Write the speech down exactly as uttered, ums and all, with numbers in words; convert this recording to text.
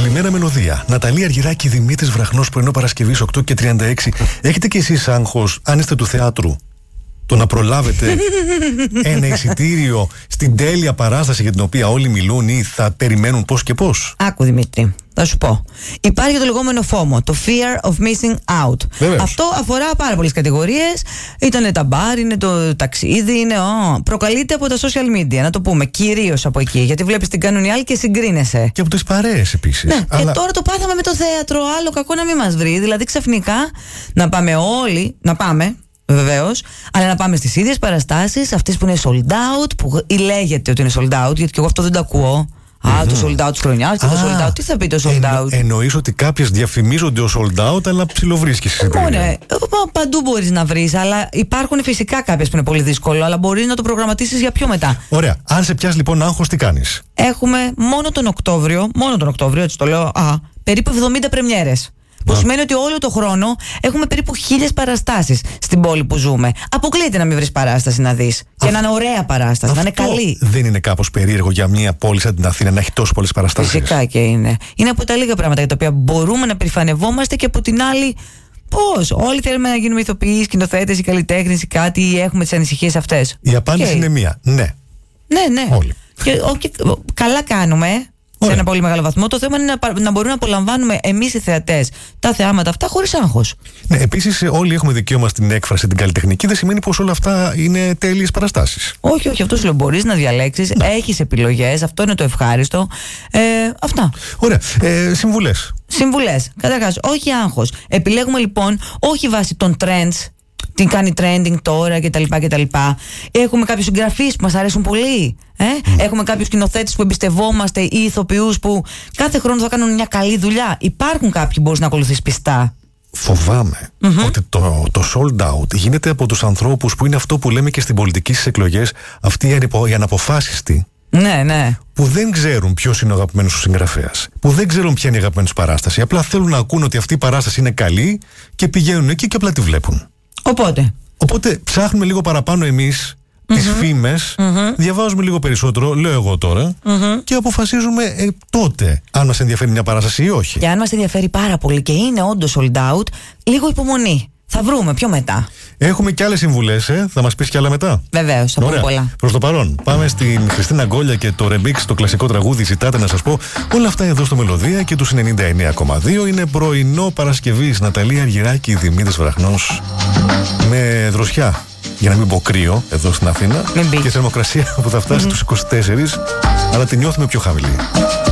Καλημέρα Μελωδία. Ναταλή Αργυράκη, Δημήτρης Βραχνός, πρωινό Παρασκευής οκτώ και τριάντα έξι. Έχετε κι εσείς άγχος, αν είστε του θεάτρου, το να προλάβετε ένα εισιτήριο στην τέλεια παράσταση για την οποία όλοι μιλούν ή θα περιμένουν πώς και πώς? Άκου Δημήτρη, θα σου πω. Υπάρχει το λεγόμενο φόμο, το fear of missing out. Βεβαίως. Αυτό αφορά πάρα πολλές κατηγορίες. Ήτανε τα μπαρ, είναι το ταξίδι, είναι. Oh, προκαλείται από τα social media, να το πούμε. Κυρίως από εκεί. Γιατί βλέπεις τι κάνουν οι άλλοι και συγκρίνεσαι. Και από τις παρέες επίσης. Ναι, αλλά... και τώρα το πάθαμε με το θέατρο. Άλλο κακό να μην μας βρει. Δηλαδή ξαφνικά να πάμε όλοι, να πάμε. Βεβαίως, αλλά να πάμε στις ίδιες παραστάσεις, αυτές που είναι sold out, που λέγεται ότι είναι sold out, γιατί και εγώ αυτό δεν το ακούω. Α, mm-hmm. το sold out της χρονιάς, το sold out. Τι θα πει το sold out? Εννο, εννοείς ότι κάποιες διαφημίζονται ως sold out, αλλά ψιλοβρίσκεις εισιτήρια. Ναι, παντού μπορείς να βρεις, αλλά υπάρχουν φυσικά κάποιες που είναι πολύ δύσκολο, αλλά μπορείς να το προγραμματίσεις για πιο μετά. Ωραία. Αν σε πιάσει λοιπόν άγχος, τι κάνεις? Έχουμε μόνο τον Οκτώβριο, μόνο τον Οκτώβριο, έτσι το λέω, α, περίπου εβδομήντα πρεμιέρες. Που σημαίνει ότι όλο το χρόνο έχουμε περίπου χίλιες παραστάσεις στην πόλη που ζούμε. Αποκλείεται να μην βρεις παράσταση να δεις. Και να είναι ωραία παράσταση, αυτό να είναι καλή. Δεν είναι κάπως περίεργο για μια πόλη σαν την Αθήνα να έχει τόσο πολλές παραστάσεις? Φυσικά και είναι. Είναι από τα λίγα πράγματα για τα οποία μπορούμε να περηφανευόμαστε και από την άλλη. Πώς? Όλοι θέλουμε να γίνουμε ηθοποιοί, σκηνοθέτες ή καλλιτέχνες ή κάτι, ή έχουμε τις ανησυχίες αυτές. Η απάντηση okay. είναι μία. Ναι. Ναι, ναι. Όλοι. Και, και, καλά κάνουμε. Σε ένα πολύ μεγάλο βαθμό. Το θέμα είναι να, να μπορούμε να απολαμβάνουμε εμείς οι θεατές τα θεάματα αυτά χωρίς άγχος. Ναι, επίσης, όλοι έχουμε δικαίωμα στην έκφραση, την καλλιτεχνική. Δεν σημαίνει πως όλα αυτά είναι τέλειες παραστάσεις. Όχι, όχι. Αυτό σου λέω. Μπορείς να διαλέξεις, ναι. Έχεις επιλογές. Αυτό είναι το ευχάριστο. Ε, αυτά. Ωραία. Ε, συμβουλές. Συμβουλές. Καταρχάς, όχι άγχος. Επιλέγουμε λοιπόν όχι βάσει των trends. Τι κάνει trending τώρα κτλ. κτλ. Έχουμε κάποιους συγγραφείς που μας αρέσουν πολύ. Ε? Mm. Έχουμε κάποιους σκηνοθέτες που εμπιστευόμαστε ή ηθοποιούς που κάθε χρόνο θα κάνουν μια καλή δουλειά. Υπάρχουν κάποιοι που μπορείς να ακολουθείς πιστά. Φοβάμαι mm-hmm. ότι το, το sold out γίνεται από τους ανθρώπους που είναι αυτό που λέμε και στην πολιτική στις εκλογές, αυτοί οι αναποφάσιστοι. Ναι, ναι. Που δεν ξέρουν ποιος είναι ο αγαπημένος του συγγραφέας. Που δεν ξέρουν ποια είναι η αγαπημένη του παράσταση. Απλά θέλουν να ακούν ότι αυτή η παράσταση είναι καλή και πηγαίνουν εκεί και απλά τη βλέπουν. Οπότε. Οπότε ψάχνουμε λίγο παραπάνω εμείς mm-hmm. τις φήμες, mm-hmm. διαβάζουμε λίγο περισσότερο, λέω εγώ τώρα, mm-hmm. και αποφασίζουμε ε, τότε αν μας ενδιαφέρει μια παράσταση ή όχι. Και αν μας ενδιαφέρει πάρα πολύ και είναι όντως sold out, λίγο υπομονή. Θα βρούμε πιο μετά. Έχουμε και άλλες συμβουλές, ε? Θα μας πεις και άλλα μετά. Βεβαίως, θα πούμε πολλά. Προς το παρόν, πάμε στην Χριστίνα Γκόλια και το remix, το κλασικό τραγούδι «Ζητάτε να σας πω». Όλα αυτά εδώ στο Μελωδία και τους ενενήντα εννέα κόμμα δύο. Είναι πρωινό Παρασκευής. Ναταλή Αργυράκη, Δημήτρης Βραχνός. Με δροσιά, για να μην πω κρύο, εδώ στην Αθήνα. Και θερμοκρασία που θα φτάσει mm-hmm. στους είκοσι τέσσερα, αλλά τη νιώθουμε πιο χαμηλή.